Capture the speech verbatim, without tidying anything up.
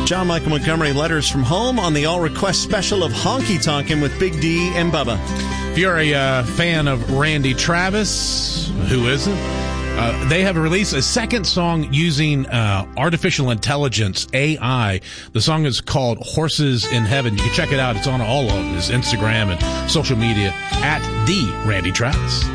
John Michael Montgomery, Letters from Home on the All Request special of Honky Tonkin' with Big D and Bubba. If you're a uh, fan of Randy Travis, who isn't? Uh, they have released a second song using uh, artificial intelligence, A I. The song is called Horses in Heaven. You can check it out. It's on all of his Instagram and social media at the Randy Travis.